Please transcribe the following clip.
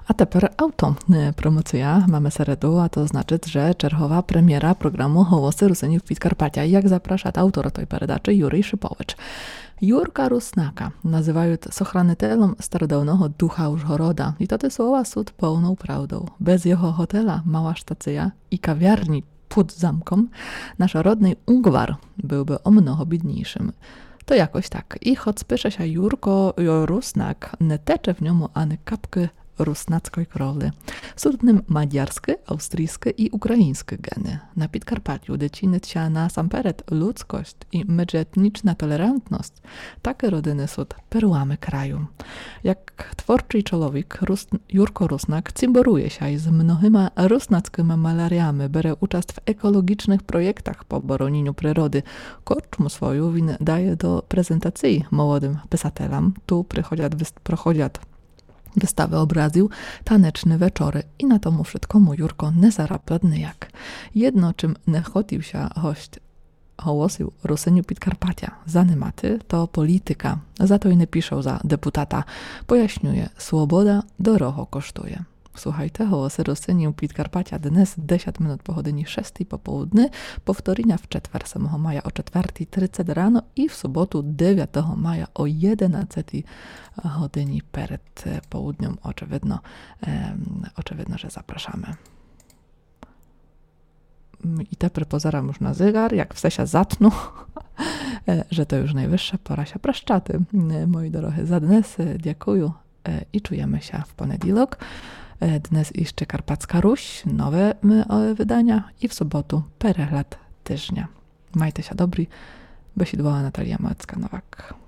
A тепер автопромоція mamy середу, a to znaczy, że czerwowa premiera programu Hołosy Rusynów Podkarpacia. Jak zaprasza autor tej peredaczy Юрій Шипович. Jurka Rusnaka nazywają sochranitelem starodawnego ducha Użhoroda i to te słowa są pełną prawdą. Bez jego hotela, mała stacja i kawiarni pod zamkom, nasz rodny Ungwar byłby o mnogo biedniejszym. To jakoś tak. I choć spisze się Jurko Rusnak, nie tecze w niemu ani kapky rusnackiej króli. Są w nim madziarskie, austrijskie i ukraińskie geny. Na Podkarpaciu deciny się na sam peret ludzkość i międzyetniczna tolerantność. Takie rodziny są perłami kraju. Jak twórczy człowiek, Jurko Rusnak cymboruje się z mnogima rusnackimi malariami, bierze udział w ekologicznych projektach po bronieniu przyrody. Korczmu swoją win daje do prezentacji młodym pisatelom. Tu prochodzą wystawy obraził, taneczne wieczory i na tomu wszystkomu Jurko nie zarabladny jak. Jedno, czym nie chodził się hość Hołosy Rusynów Podkarpacia zanymaty, to polityka. Za to i nie piszą za deputata. Pojaśniuje, swoboda dorogo kosztuje. Słuchajcie, Hołosy Rusynów Podkarpacia dnes 10 minut po godzinie 6 popołudny, powtórzenia w czwartek 7 maja o 4:30 rano i w sobotu 9 maja o 11 godzinie przed południem. Oczywidno, że zapraszamy. I te prepozaram już na zegar, jak w sesia zatnu, że to już najwyższa pora się praszczaty. Moi drodzy, za dnes dziękuję i czujemy się w poniedziałek. Dnes jeszcze Karpacka Ruś, nowe wydania i w sobotu pereglad tyżnia. Majcie się dobry, besidłała Natalia Małecka-Nowak.